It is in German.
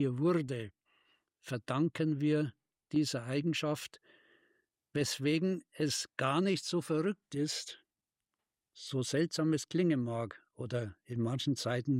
wurde, verdanken wir dieser Eigenschaft, weswegen es gar nicht so verrückt ist, so seltsam es klingen mag oder in manchen Zeiten